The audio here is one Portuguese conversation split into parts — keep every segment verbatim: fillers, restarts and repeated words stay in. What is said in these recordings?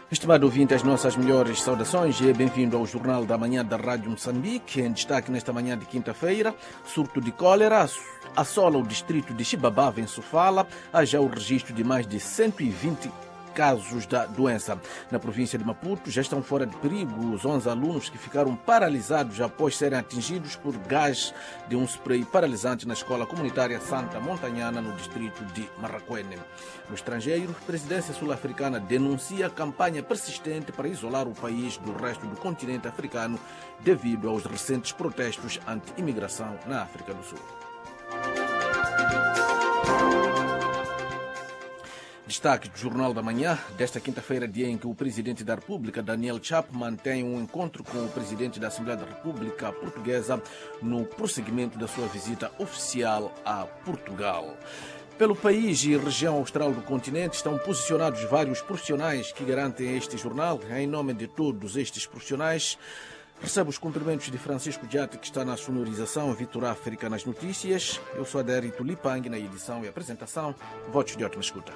Estimado ouvinte, as nossas melhores saudações e bem-vindo ao Jornal da Manhã da Rádio Moçambique. Em destaque nesta manhã de quinta-feira, surto de cólera assola o distrito de Xibabava, em Sofala. Há já o registro de mais de cento e vinte casos da doença. Na província de Maputo já estão fora de perigo os onze alunos que ficaram paralisados após serem atingidos por gás de um spray paralisante na escola comunitária Santa Montanhana, no distrito de Marraquene. No estrangeiro, a presidência sul-africana denuncia a campanha persistente para isolar o país do resto do continente africano devido aos recentes protestos anti-imigração na África do Sul. Destaque do Jornal da Manhã desta quinta-feira, dia em que o presidente da República, Daniel Chapman, tem um encontro com o presidente da Assembleia da República Portuguesa no prosseguimento da sua visita oficial a Portugal. Pelo país e região austral do continente estão posicionados vários profissionais que garantem este jornal. Em nome de todos estes profissionais, recebo os cumprimentos de Francisco Diate, que está na sonorização, Vitor África nas notícias. Eu sou Adérito Lipang na edição e apresentação. Votos de ótima escuta.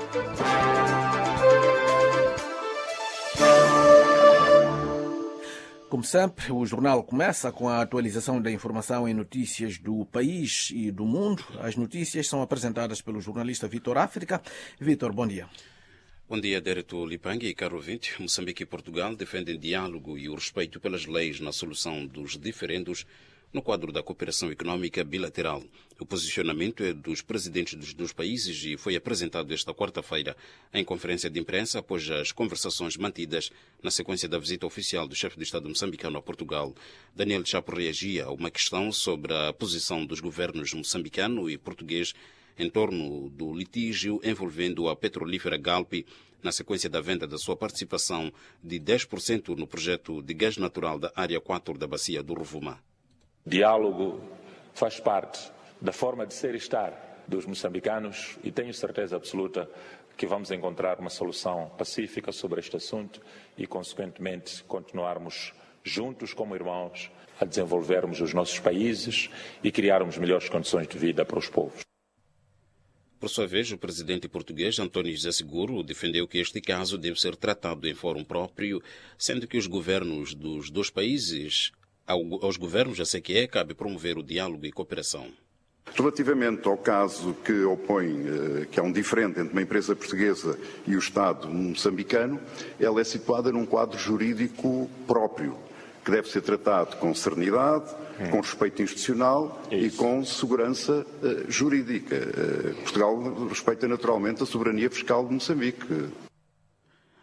Como sempre, o jornal começa com a atualização da informação em notícias do país e do mundo. As notícias são apresentadas pelo jornalista Vitor África. Vitor, bom dia. Bom dia, Adérito Lipang e caro ouvinte. Moçambique e Portugal defendem diálogo e o respeito pelas leis na solução dos diferendos no quadro da cooperação econômica bilateral. O posicionamento é dos presidentes dos dois países e foi apresentado esta quarta-feira em conferência de imprensa após as conversações mantidas na sequência da visita oficial do chefe de Estado moçambicano a Portugal. Daniel Chapo reagia a uma questão sobre a posição dos governos moçambicano e português em torno do litígio envolvendo a petrolífera Galp na sequência da venda da sua participação de dez por cento no projeto de gás natural da Área quatro da Bacia do Rovuma. Diálogo faz parte da forma de ser e estar dos moçambicanos e tenho certeza absoluta que vamos encontrar uma solução pacífica sobre este assunto e, consequentemente, continuarmos juntos como irmãos a desenvolvermos os nossos países e criarmos melhores condições de vida para os povos. Por sua vez, o presidente português, António José Seguro, defendeu que este caso deve ser tratado em fórum próprio, sendo que os governos dos dois países, aos governos da C Q E, cabe promover o diálogo e cooperação. Relativamente ao caso que opõe, que é um diferente entre uma empresa portuguesa e o Estado moçambicano, ela é situada num quadro jurídico próprio, que deve ser tratado com serenidade, hum. com respeito institucional Isso. e com segurança uh, jurídica. Uh, Portugal respeita naturalmente a soberania fiscal de Moçambique.